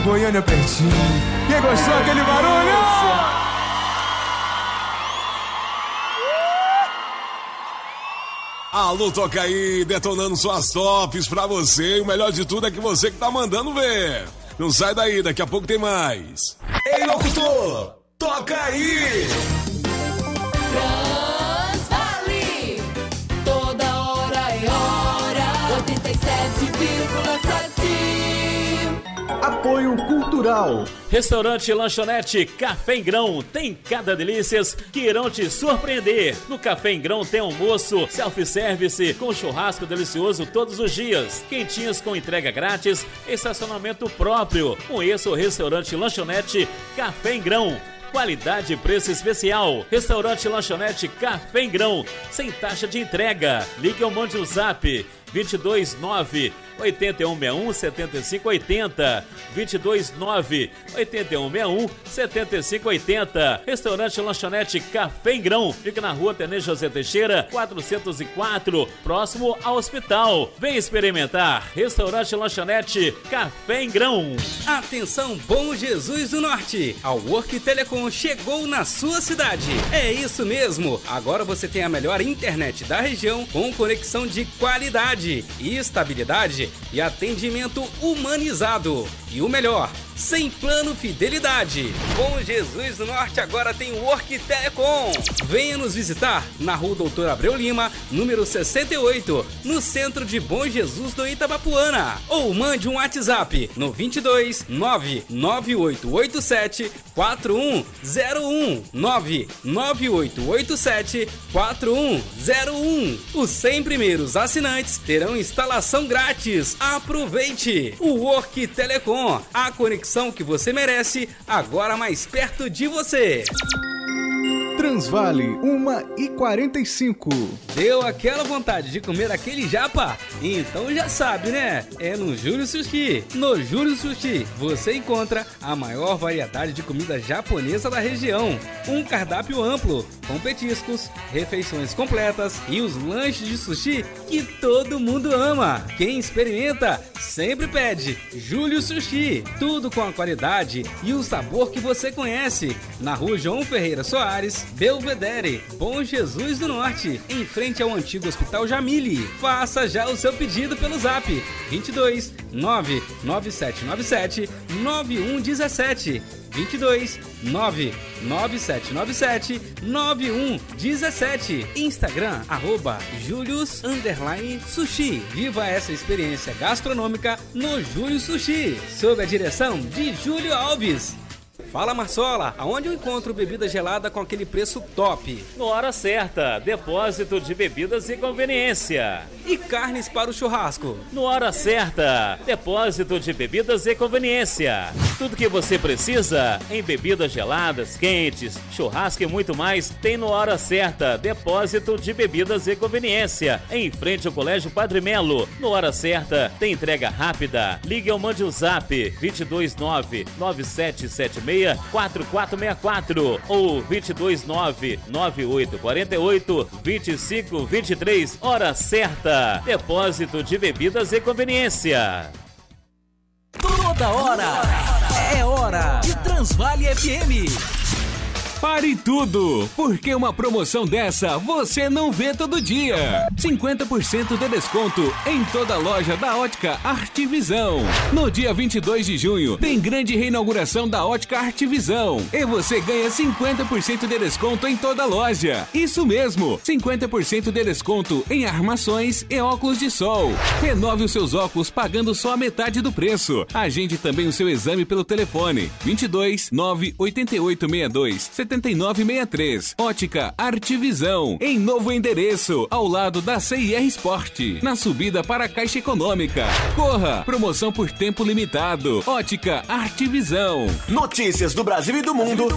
Goiânia pertinho. Quem gostou aquele barulho? Alô, toca aí, detonando suas tops pra você. E o melhor de tudo é que você que tá mandando ver. Não sai daí, daqui a pouco tem mais. Ei, locutor, toca aí! Transvale, toda hora é hora, 87,7. Apoio Cultural. Restaurante e Lanchonete Café em Grão tem cada delícias que irão te surpreender. No Café em Grão tem almoço, self-service com churrasco delicioso todos os dias, quentinhas com entrega grátis, estacionamento próprio. Conheça o Restaurante e Lanchonete Café em Grão. Qualidade e preço especial. Restaurante e Lanchonete Café em Grão, sem taxa de entrega. Ligue ou mande um zap 229 8161 7580 229 8161 7580. Restaurante e Lanchonete Café em Grão fica na rua Tenente José Teixeira 404, próximo ao hospital. Vem experimentar. Restaurante e Lanchonete Café em Grão. Atenção, Bom Jesus do Norte, a Work Telecom chegou na sua cidade. É isso mesmo, agora você tem a melhor internet da região com conexão de qualidade e estabilidade e atendimento humanizado. E o melhor, sem plano fidelidade. Bom Jesus do Norte agora tem Work Telecom. Venha nos visitar na Rua Doutor Abreu Lima, número 68, no centro de Bom Jesus do Itabapuana. Ou mande um WhatsApp no 22 99887 4101 99887 4101. Os 100 primeiros assinantes terão instalação grátis. Aproveite! O Work Telecom, a conexão que você merece, agora mais perto de você. Transvale, 1h45. Deu aquela vontade de comer aquele japa? Então já sabe, né? É no Júlio Sushi. No Júlio Sushi você encontra a maior variedade de comida japonesa da região. Um cardápio amplo, com petiscos, refeições completas e os lanches de sushi que todo mundo ama. Quem experimenta sempre pede Júlio Sushi. Tudo com a qualidade e o sabor que você conhece. Na Rua João Ferreira Soares, Belvedere, Bom Jesus do Norte, em frente ao antigo Hospital Jamile. Faça já o seu pedido pelo zap 22 99797 9117 22 99797 9117. Instagram @Julius_Sushi. Viva essa experiência gastronômica no Júlio Sushi, sob a direção de Júlio Alves. Fala, Marsola, aonde eu encontro bebida gelada com aquele preço top? No Hora Certa, depósito de bebidas e conveniência. E carnes para o churrasco? No Hora Certa, depósito de bebidas e conveniência. Tudo que você precisa em bebidas geladas, quentes, churrasco e muito mais tem no Hora Certa, depósito de bebidas e conveniência. Em frente ao Colégio Padre Melo. No Hora Certa, tem entrega rápida. Ligue ou mande um zap 229 9776 4464 ou 229 9848 2523. Hora Certa, depósito de bebidas e conveniência. Toda hora é hora de Transvale FM. Pare tudo, porque uma promoção dessa você não vê todo dia. 50% de desconto em toda a loja da Ótica Artvisão. No dia 22 de junho, tem grande reinauguração da Ótica Artvisão. E você ganha 50% de desconto em toda a loja. Isso mesmo, 50% de desconto em armações e óculos de sol. Renove os seus óculos pagando só a metade do preço. Agende também o seu exame pelo telefone 22 98862 7963. Ótica Artvisão, em novo endereço, ao lado da CIR Sport, na subida para a Caixa Econômica. Corra, promoção por tempo limitado. Ótica Artvisão. Notícias do Brasil e do mundo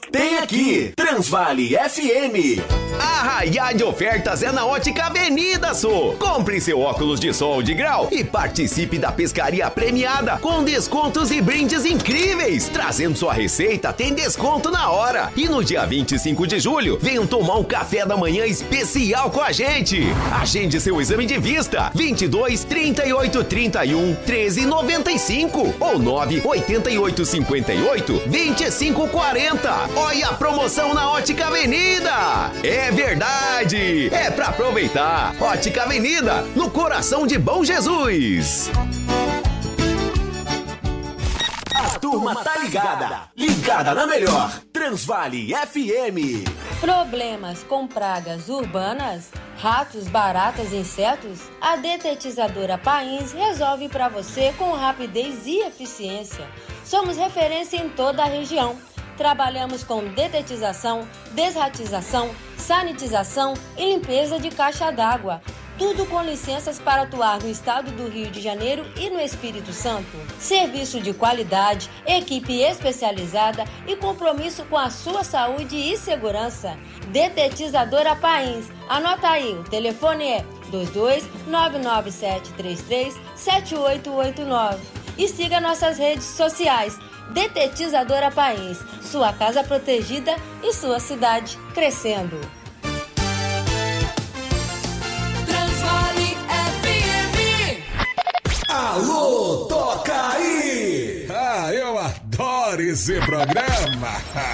Tem aqui, Transvale FM. Arraiá de ofertas é na Ótica Avenida Sul. Compre seu óculos de sol de grau e participe da pescaria premiada com descontos e brindes incríveis. Trazendo sua receita, tem desconto na hora. E no dia 25 de julho, venham tomar um café da manhã especial com a gente. Agende seu exame de vista. 22 38 31 13 95 ou 9 88 58 25 40. Olha a promoção na Ótica Avenida! É verdade! É pra aproveitar! Ótica Avenida, no coração de Bom Jesus! A turma tá ligada! Ligada na melhor! Transvale FM! Problemas com pragas urbanas? Ratos, baratas, insetos? A detetizadora Pains resolve para você com rapidez e eficiência. Somos referência em toda a região. Trabalhamos com detetização, desratização, sanitização e limpeza de caixa d'água. Tudo com licenças para atuar no estado do Rio de Janeiro e no Espírito Santo. Serviço de qualidade, equipe especializada e compromisso com a sua saúde e segurança. Detetizadora Pains. Anota aí, o telefone é 22 99733 7889. E siga nossas redes sociais. Detetizadora Pains, sua casa protegida e sua cidade crescendo. Transvale FM. Alô, toca aí! Ah, eu adoro esse programa!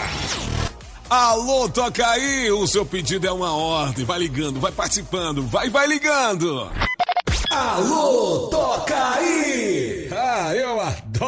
Alô, toca aí! O seu pedido é uma ordem. Vai ligando, vai participando, vai ligando! Alô, toca aí! Ah, eu adoro!